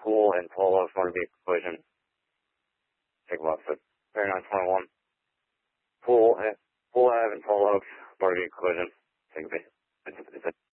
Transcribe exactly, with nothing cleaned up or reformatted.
pool and polo motor vehicle collision. Take a look at thirty-nine twenty-one. Pool, pool Ave and polo motor vehicle collision. Take a look.